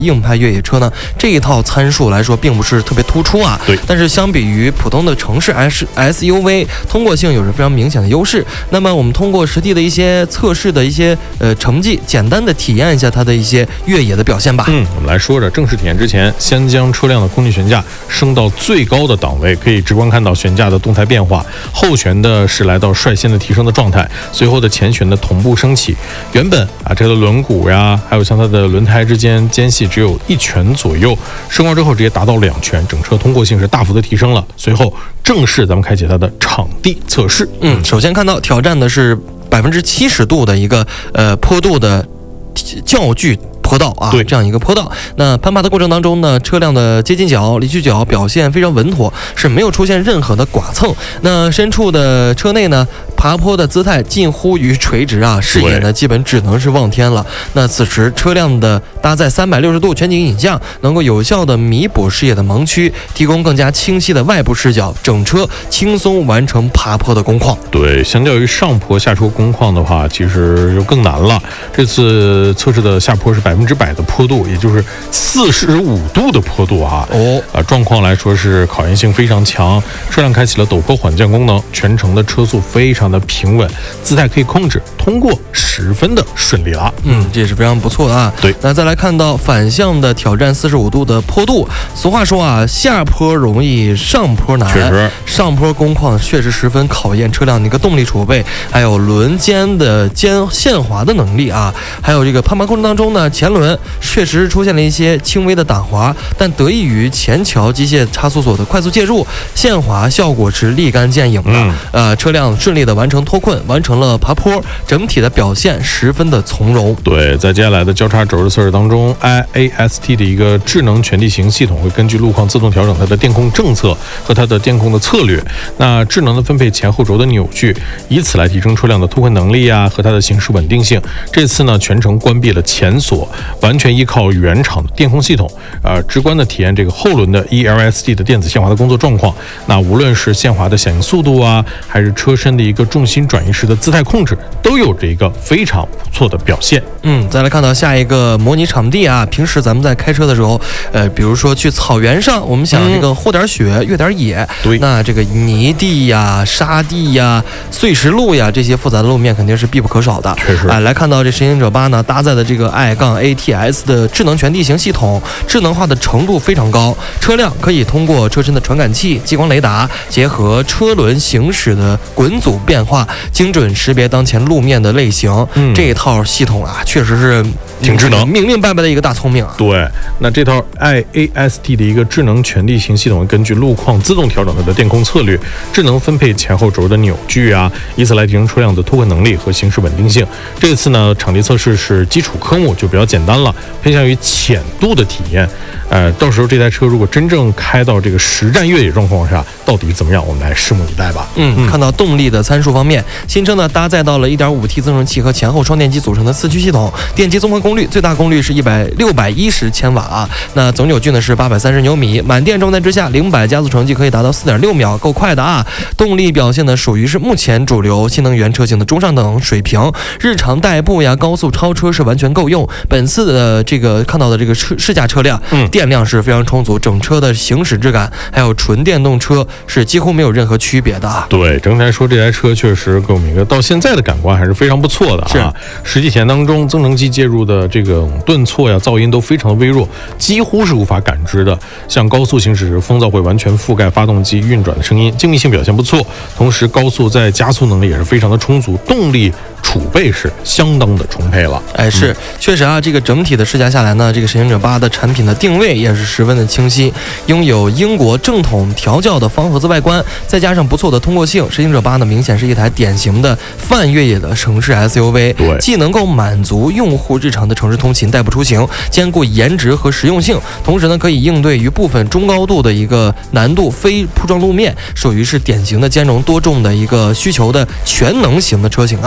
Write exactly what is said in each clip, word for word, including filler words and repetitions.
硬派越野车呢，这一套参数来说并不是特别突出啊。 对。 但是相比于普通的城市 S S U V， 通过性有着非常明显的优势。那么我们通过实地的一些测试的一些呃成绩，简单的体验一下它的一些越野的表现吧。 嗯，我们来说着，正式体验之前，先将车辆的空气悬架升到最高的档位，可以直观看到悬架的动态变化。后悬的是来到率先的提升的状态，随后的前悬的同步升起。原本啊，这个轮毂呀，还有像它的轮胎之间间隙只有一拳左右，升高之后直接达到两拳，整车通过性是大幅的提升了。随后正式咱们开启它的场地测试。 嗯，首先看到挑战的是百分之七十度的一个呃坡度的较距坡道啊， 对， 这样一个坡道。那攀爬的过程当中呢，车辆的接近角、离去角表现非常稳妥，是没有出现任何的剐蹭。那深处的车内呢，爬坡的姿态近乎于垂直啊，视野呢基本只能是望天了。那此时车辆的搭载三百六十度全景影像，能够有效的弥补视野的盲区，提供更加清晰的外部视角，整车轻松完成爬坡的工况。 对，相较于上坡下坡工况的话，其实就更难了。这次测试的下坡是百分之百的坡度，也就是四十五度的坡度啊。 哦， 啊，状况来说是考验性非常强。车辆开启了陡坡缓降功能，全程的车速非常的平稳，姿态可以控制，通过十分的顺利了。 嗯，这也是非常不错的啊。 对， 那再来看到反向的挑战四十五度的坡度。俗话说啊，下坡容易上坡难。 确实， 上坡工况确实十分考验车辆的一个动力储备，还有轮间的间限滑的能力啊。还有这个攀爬过程当中呢，前轮确实出现了一些轻微的打滑，但得益于前桥机械差速锁的快速介入，限滑效果是立竿见影的。 嗯、 呃，车辆顺利的完成脱困，完成了爬坡，整体的表现十分的从容。 对，在接下来的交叉轴的测试当中 ，I A S T 的一个智能全地形系统会根据路况自动调整它的电控政策和它的电控的策略，那智能的分配前后轴的扭矩，以此来提升车辆的脱困能力啊和它的行驶稳定性。这次呢，全程关闭了前锁，完全依靠原厂的电控系统，呃，直观的体验这个后轮的 E L S D 的电子限滑的工作状况。那无论是限滑的响应速度啊，还是车身的一个重心转移时的姿态控制，都有着一个非常不错的表现。 嗯，再来看到下一个模拟场地啊，平时咱们在开车的时候，呃，比如说去草原上，我们想这个和点雪、越点野， 对， 那这个泥地呀、沙地呀、碎石路呀，这些复杂的路面肯定是必不可少的。 确实， 哎，来看到这神行者八呢，搭载的这个 i 杠 A T S 的智能全地形系统，智能化的程度非常高，车辆可以通过车身的传感器、激光雷达，结合车轮行驶的滚阻变化，精准识别当前路面的类型。嗯，这一套系统啊，确实是挺智能， 明明白白的一个大聪明啊。 对，那这套 I A S T 的一个智能全地形系统，根据路况自动调整它的电控策略，智能分配前后轴的扭矩啊，以此来提升车辆的脱困能力和行驶稳定性。这次呢，场地测试是基础科目，就比较简单了，偏向于浅度的体验。呃，到时候这台车如果真正开到这个实战越野状况下，到底怎么样？我们来拭目以待吧。 嗯，嗯看到动力的参数方面，新车呢搭载到了 一点五 T 增程器和前后双电机组成的四驱系统，电机综合功率最大功率是一百六百一十千瓦啊，那总扭矩呢是八百三十牛米，满电状态之下，零百加速成绩可以达到四点六秒，够快的啊。动力表现呢属于是目前主流新能源车型的中上等水平，日常代步呀、高速超车是完全够用。本次的这个看到的这个车试驾车辆，嗯，电量是非常充足，整车的行驶质感还有纯电动车是几乎没有任何区别的啊。 对，整体来说这台车确实给我们一个到现在的感官还是非常不错的啊。实际体验当中，增程器介入的这个顿挫呀、噪音都非常的微弱，几乎是无法感知的。像高速行驶时，风噪会完全覆盖发动机运转的声音，精密性表现不错。同时，高速在加速能力也是非常的充足，动力储备是相当的充沛了。 哎，是、嗯、确实啊，这个整体的试驾下来呢，这个神行者八的产品的定位也是十分的清晰，拥有英国正统调教的方盒子外观，再加上不错的通过性，神行者八呢明显是一台典型的泛越野的城市 S U V， 对， 既能够满足用户日常的城市通勤代步出行，兼顾颜值和实用性，同时呢可以应对于部分中高度的一个难度非铺装路面，属于是典型的兼容多重的一个需求的全能型的车型啊。嗯。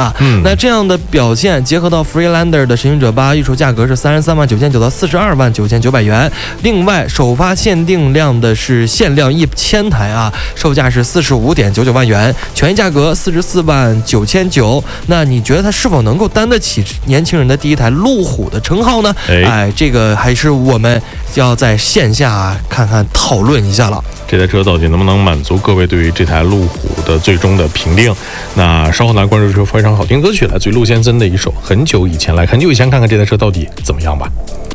那这样的表现结合到 Freelander 的神行者八，预售价格是三十三万九千九到四十二万九千九百元。另外，首发限定量的是限量一千台啊，售价是四十五点九九万元，权益价格四十四万九千九。那你觉得它是否能够担得起年轻人的第一台路虎的称号呢？ 哎， 哎，这个还是我们要在线下看看讨论一下了。 这台车到底能不能满足各位对于这台路虎的最终的评定？那稍后来关注这首非常好听歌曲，来自于陆先森的一首《很久以前》，来很久以前看看这台车到底怎么样吧。